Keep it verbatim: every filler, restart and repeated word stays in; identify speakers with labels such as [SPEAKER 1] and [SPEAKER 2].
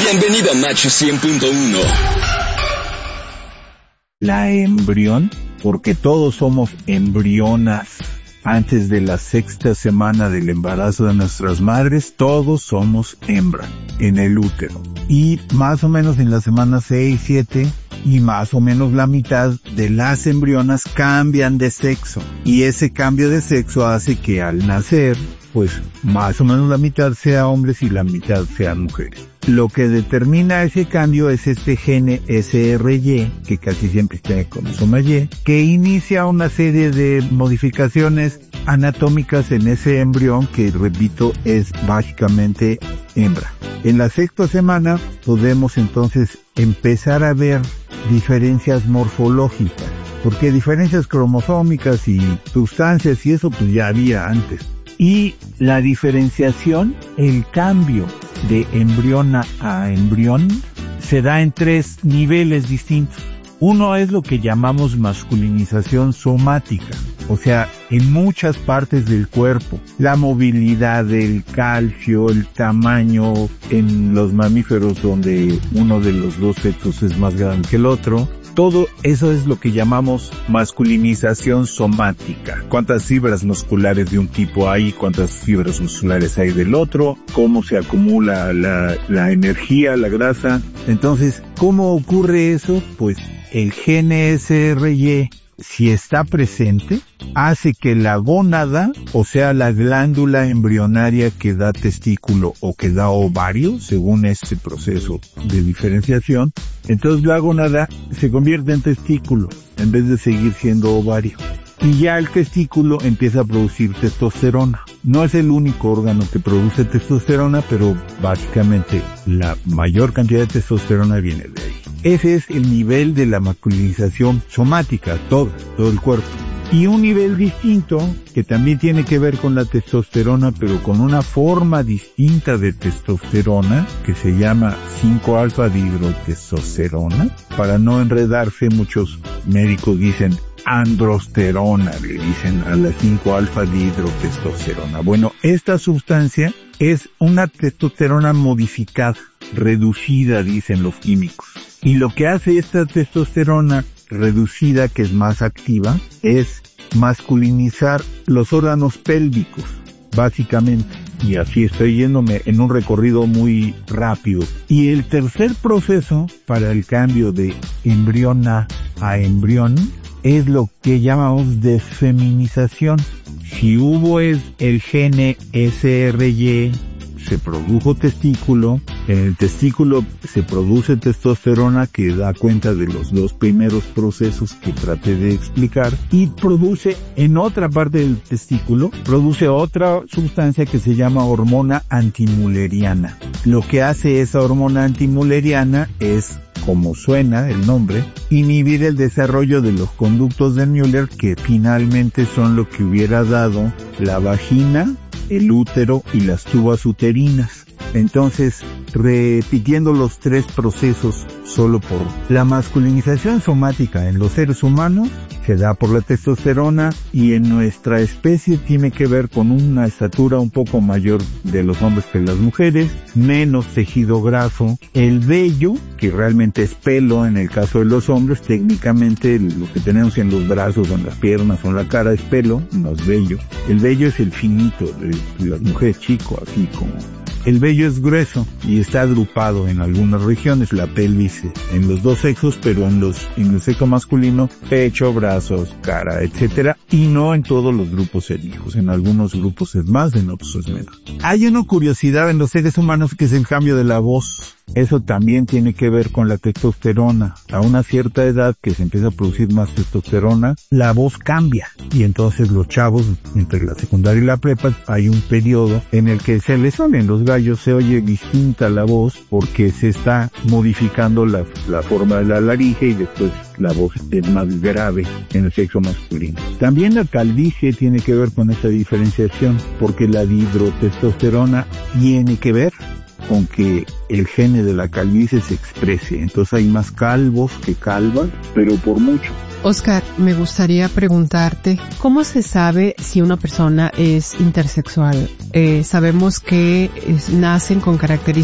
[SPEAKER 1] Bienvenido a Macho cien punto uno.
[SPEAKER 2] La embrión, porque todos somos embrionas. Antes de la sexta semana del embarazo de nuestras madres, todos somos hembra en el útero. Y más o menos en la semana seis, siete, y más o menos la mitad de las embrionas cambian de sexo. Y ese cambio de sexo hace que al nacer, pues más o menos la mitad sea hombres y la mitad sean mujeres. Lo que determina ese cambio es este gene S R Y, que casi siempre está en el cromosoma Y, que inicia una serie de modificaciones anatómicas en ese embrión que, repito, es básicamente hembra. En la sexta semana podemos entonces empezar a ver diferencias morfológicas, porque diferencias cromosómicas y sustancias y eso pues ya había antes. Y la diferenciación, el cambio de embriona a embrión, se da en tres niveles distintos. Uno es lo que llamamos masculinización somática, o sea, en muchas partes del cuerpo. La movilidad, el calcio, el tamaño en los mamíferos donde uno de los dos sexos es más grande que el otro. Todo eso es lo que llamamos masculinización somática. ¿Cuántas fibras musculares de un tipo hay? ¿Cuántas fibras musculares hay del otro? ¿Cómo se acumula la, la energía, la grasa? Entonces, ¿cómo ocurre eso? Pues el gene S R Y, si está presente, hace que la gónada, o sea, la glándula embrionaria que da testículo o que da ovario, según este proceso de diferenciación, entonces la gónada se convierte en testículo en vez de seguir siendo ovario. Y ya el testículo empieza a producir testosterona. No es el único órgano que produce testosterona, pero básicamente la mayor cantidad de testosterona viene de ahí. Ese es el nivel de la masculinización somática, todo, todo el cuerpo. Y un nivel distinto, que también tiene que ver con la testosterona, pero con una forma distinta de testosterona, que se llama cinco alfa dihidrotestosterona. Para no enredarse, muchos médicos dicen androsterona, le dicen a la cinco alfa dihidrotestosterona. Bueno, esta sustancia es una testosterona modificada, reducida, dicen los químicos. Y lo que hace esta testosterona reducida, que es más activa, es masculinizar los órganos pélvicos, básicamente. Y así estoy yéndome en un recorrido muy rápido. Y el tercer proceso para el cambio de embriona a embrión es lo que llamamos desfeminización. Si hubo el, el gene S R Y, se produjo testículo, en el testículo se produce testosterona que da cuenta de los dos primeros procesos que traté de explicar, y produce en otra parte del testículo, produce otra sustancia que se llama hormona antimülleriana. Lo que hace esa hormona antimülleriana es, como suena el nombre, inhibir el desarrollo de los conductos de Müller, que finalmente son lo que hubiera dado la vagina, el útero y las tubas uterinas. Entonces, repitiendo los tres procesos solo por la masculinización somática en los seres humanos, se da por la testosterona, y en nuestra especie tiene que ver con una estatura un poco mayor de los hombres que las mujeres, menos tejido graso, el vello, que realmente es pelo en el caso de los hombres, técnicamente lo que tenemos en los brazos o en las piernas o en la cara es pelo, no es vello. El vello es el finito, de las mujeres chico, así como... El vello es grueso y está agrupado en algunas regiones, la pelvis en los dos sexos, pero en los en el sexo masculino, pecho, brazos, cara, etcétera, y no en todos los grupos étnicos. En algunos grupos es más, en otros es menos. Hay una curiosidad en los seres humanos que es el cambio de la voz. Eso también tiene que ver con la testosterona. A una cierta edad que se empieza a producir más testosterona, la voz cambia. Y entonces los chavos, entre la secundaria y la prepa, hay un periodo en el que se les salen los gallos, se oye distinta la voz porque se está modificando la, la forma de la laringe, y después la voz es más grave en el sexo masculino. También la calvicie tiene que ver con esa diferenciación, porque la dihidrotestosterona tiene que ver con que el gene de la calvicie se exprese. Entonces hay más calvos que calvas, pero por mucho.
[SPEAKER 3] Oscar, me gustaría preguntarte, ¿cómo se sabe si una persona es intersexual? Eh, sabemos que es, nacen con características